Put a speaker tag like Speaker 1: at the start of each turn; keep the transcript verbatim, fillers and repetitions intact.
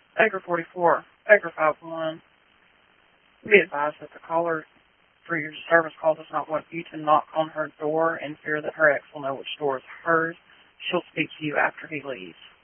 Speaker 1: Acre forty-four, Acre five one. Be advised that the caller for your service call does not want you to knock on her door in fear that her ex will know which door is hers. She'll speak to you after he leaves.